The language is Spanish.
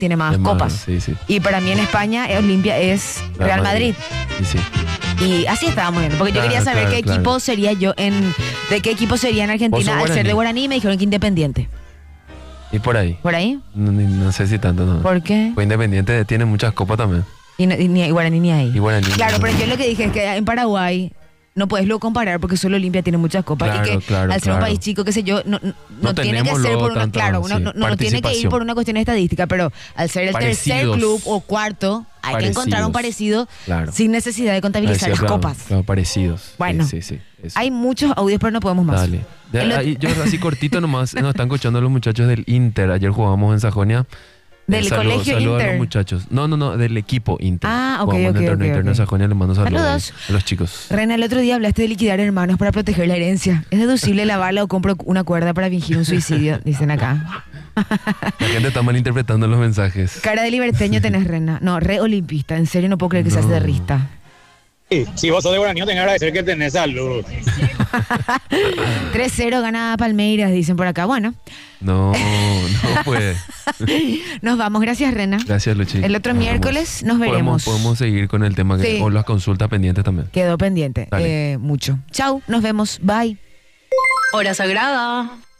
tiene más Es más, copas. sí, sí. Y para mí en España Olimpia es Real Madrid. Sí, sí. Y así estábamos viendo, porque yo Claro, quería saber claro, qué claro. equipo sería de qué equipo sería en Vos Argentina sos al ser de guaraní. Guaraní, me dijeron que Independiente. Y por ahí. ¿Por ahí? No sé si tanto, no. ¿Por qué? Pues Independiente tiene muchas copas también. Y ni Guaraní ni ahí. Y Guaraní. Claro, pero yo lo que dije es que en Paraguay no puedes luego comparar porque solo Olimpia tiene muchas copas Claro, y que claro, al ser un claro. país chico, qué sé yo, no tiene que tenemos ser luego por una, tanta, claro, sí, no tiene que ir participación. por una cuestión estadística, pero al ser el tercer Parecidos. club o cuarto, hay que encontrar un parecido Claro. sin necesidad de contabilizar las Claro, copas. claro, parecidos. Bueno. Sí, sí, sí, eso. Hay muchos audios, pero no podemos más. Dale. El Ahí, yo así cortito nomás, nos están escuchando los muchachos del Inter. Ayer jugábamos en Sajonia. ¿Del colegio saludo a Inter? los muchachos. No, del equipo Inter. Ah, ok, Jugamos en el ok, torneo ok, interno de ok. Sajonia, les mando saludos Saludos. a los chicos. Rena, el otro día hablaste de liquidar hermanos para proteger la herencia. ¿Es deducible lavarla o compro una cuerda para fingir un suicidio? Dicen acá. La gente está malinterpretando los mensajes. Cara de liberteño tenés, Rena. No, re olimpista. En serio no puedo creer que seas derrista. Si vos sos de Guaraní, tenés que agradecer que tenés salud. 3-0 gana Palmeiras, dicen por acá. Bueno, No puede. nos vamos. Gracias, Rena. Gracias, Luchi. El otro Nos miércoles vemos. nos veremos. Podemos seguir con el tema Sí. o las consultas pendientes también. Quedó pendiente. Dale. Mucho. Chau, nos vemos. Bye. Hora Sagrada.